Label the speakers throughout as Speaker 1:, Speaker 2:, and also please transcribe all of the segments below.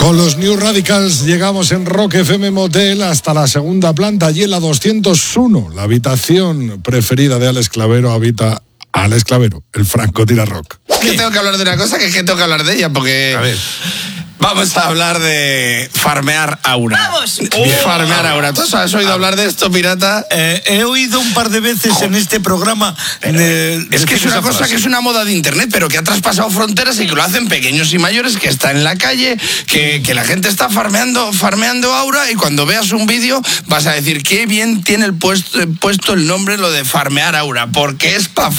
Speaker 1: Con los New Radicals llegamos en Rock FM Motel hasta la segunda planta, allí en la 201. La habitación preferida de Alex Clavero habita Alex Clavero, el francotirador rock.
Speaker 2: Que tengo que hablar de una cosa que tengo que hablar de ella, porque...
Speaker 1: A ver.
Speaker 2: Vamos a hablar de farmear aura.
Speaker 3: ¡Vamos!
Speaker 2: Farmear aura. ¿Tú has oído hablar de esto, pirata?
Speaker 4: He oído un par de veces en este programa.
Speaker 2: Es que es una cosa que es una moda de internet, pero que ha traspasado fronteras y que lo hacen pequeños y mayores, que está en la calle, que la gente está farmeando aura, y cuando veas un vídeo vas a decir qué bien tiene puesto el nombre lo de farmear aura, porque es para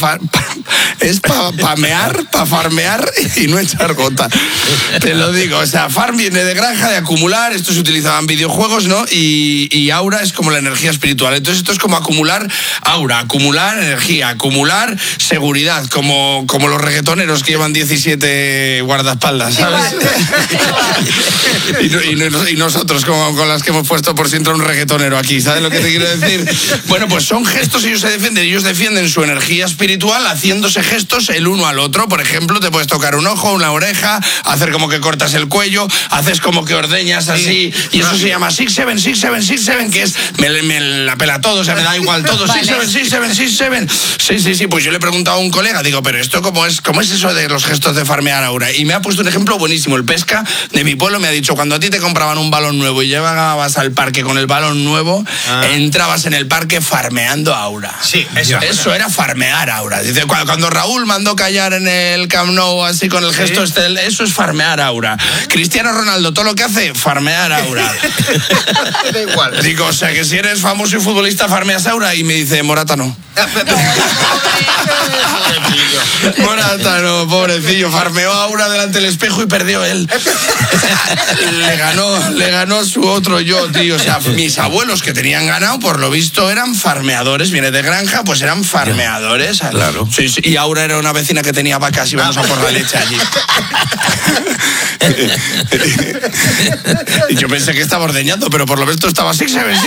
Speaker 2: farmear y no echar gota. Te lo digo, o sea, farm viene de granja, de acumular, esto se utilizaba en videojuegos, ¿no? Y aura es como la energía espiritual. Entonces esto es como acumular aura, acumular energía, acumular seguridad, como los reggaetoneros que llevan 17 guardaespaldas, ¿sabes? y nosotros con las que hemos puesto por si entra un reggaetonero aquí, ¿sabes lo que te quiero decir? Bueno, pues son gestos, ellos defienden su energía espiritual haciéndose gestos el uno al otro. Por ejemplo, te puedes tocar un ojo, una oreja, hacer como que cortas el cuello, haces como que ordeñas así, y eso se llama 6-7, que es me la pela todo, o sea, me da igual todo, 6-7. Sí, pues yo le he preguntado a un colega, digo, pero esto cómo es eso de los gestos de farmear aura, y me ha puesto un ejemplo buenísimo. El pesca de mi pueblo me ha dicho, cuando a ti te compraban un balón nuevo y llegabas al parque con el balón nuevo, entrabas en el parque farmeando aura.
Speaker 4: Sí,
Speaker 2: eso era farmear aura. Dice, cuando Raúl mandó callar en el Camp Nou así con el gesto eso es farmear aura. Cristiano Ronaldo, todo lo que hace, farmear aura.
Speaker 4: Da igual.
Speaker 2: Digo, o sea, que si eres famoso y futbolista, farmeas aura. Y me dice, Morata no. Morata no, pobrecillo, farmeó aura delante del espejo y perdió él. Le ganó su otro yo, tío. O sea, mis abuelos que tenían ganado, por lo visto, eran farmeadores. Viene de granja, pues eran farmeadores.
Speaker 4: Claro.
Speaker 2: Sí, y Aura era una vecina que tenía vacas y vamos a por la leche allí. Y yo pensé que estaba ordeñando, pero por lo menos estaba 6-7.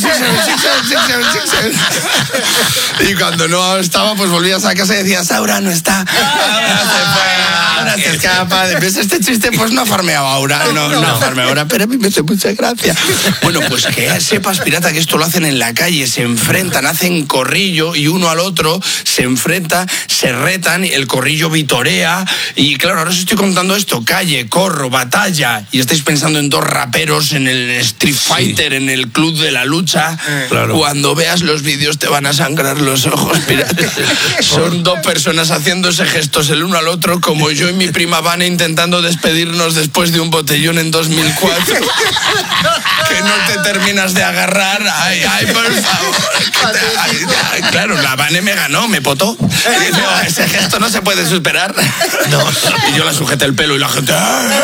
Speaker 2: Y cuando no estaba, pues volvías a casa y decías, Aura no está. Ahora se escapa. ¿Ves este chiste? Pues no farmeaba Aura. No farmeaba Aura, pero a mí me hace mucha gracia. Bueno, pues que sepas, pirata, que esto lo hacen en la calle, se enfrentan, hacen corrillo y uno al otro se enfrenta, se retan, el corrillo vitorea. Y claro, ahora os estoy contando esto, calle, corro, batalla, y estáis pensando en dos raperos en el Street Fighter, en el Club de la Lucha.
Speaker 4: Claro.
Speaker 2: Cuando veas los vídeos te van a sangrar los ojos, pirata. Son dos personas haciéndose gestos el uno al otro, como yo y mi prima Vane intentando despedirnos después de un botellón en 2004. Que no te terminas de agarrar. Ay, por favor. Claro, la Vane me ganó, me potó. Y dice, ese gesto no se puede superar. No. Y yo la sujeté el pelo y la gente...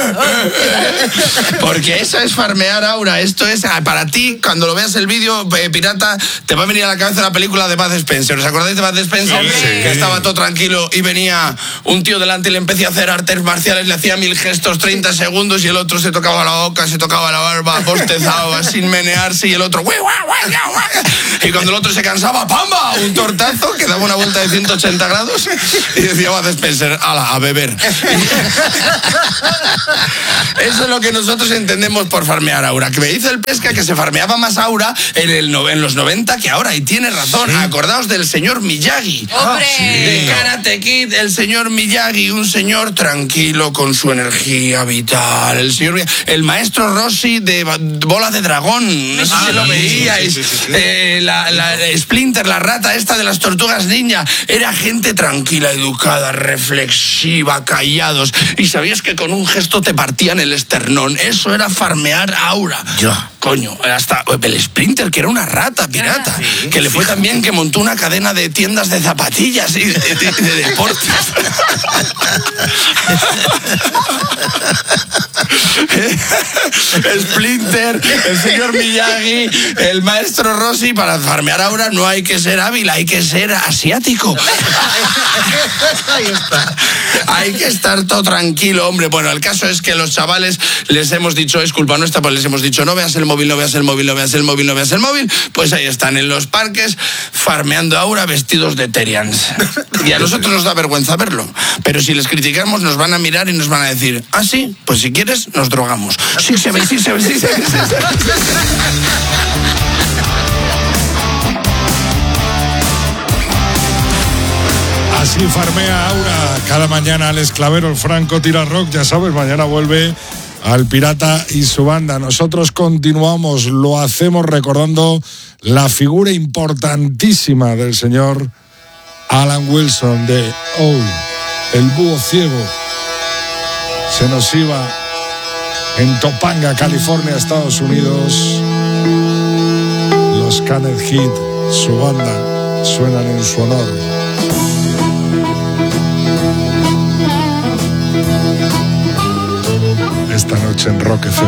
Speaker 2: Porque eso es farmear aura. Esto es, para ti, cuando lo veas el vídeo, pirata, te va a venir a la cabeza la película de Bud Spencer. ¿Os acordáis de Bud Spencer?
Speaker 4: Sí.
Speaker 2: Que estaba todo tranquilo y venía un tío delante y le empecé a hacer artes marciales, le hacía 1000 gestos, 30 segundos, y el otro se tocaba la boca, se tocaba la barba, bostezaba sin menearse, y el otro... Y cuando el otro se cansaba, ¡pamba! Un tortazo que daba una vuelta de 180 grados y decía Bud Spencer, ¡hala, a beber! Eso es lo que nosotros entendemos por farmear aura. Que me dice el pesca que se farmeaba más aura en los 90 que ahora, y tiene razón. Acordaos del señor Miyagi.
Speaker 3: ¡Hombre!
Speaker 2: De Karate Kid, el señor Miyagi, un señor tranquilo con su energía vital. El maestro Rossi de Bola de Dragón, no sé si lo veíais.
Speaker 4: Sí.
Speaker 2: La Splinter, la rata esta de las tortugas ninja, era gente tranquila, educada, reflexiva, callados. Y sabías que con un gesto te partían el esternón. Eso era farmear aura. Coño, hasta el Splinter, que era una rata pirata, que le fue tan bien que montó una cadena de tiendas de zapatillas y de deportes. Splinter, el señor Miyagi, el maestro Rossi. Para farmear Aura no hay que ser hábil, hay que ser asiático.
Speaker 4: Ahí está.
Speaker 2: Hay que estar todo tranquilo, hombre. Bueno, el caso es que los chavales les hemos dicho, es culpa nuestra, pues les hemos dicho, no veas el móvil, no veas el móvil, no veas el móvil, no veas el móvil. Pues ahí están en los parques farmeando Aura vestidos de Terians. Y a nosotros nos da vergüenza verlo. Pero si les criticamos nos van a mirar y nos van a decir, ah, sí, pues si quieres nos drogamos. Sí se ve, sí se ve, sí se ve, sí se ve.
Speaker 1: Así farmea Aura cada mañana al esclavero, el Franco Tira Rock. Ya sabes, mañana vuelve al Pirata y su banda. Nosotros continuamos, lo hacemos recordando la figura importantísima del señor Alan Wilson de el búho ciego. Se nos iba en Topanga, California, Estados Unidos. Los Canet Heat, su banda, suenan en su honor. Esta noche en Rock FM.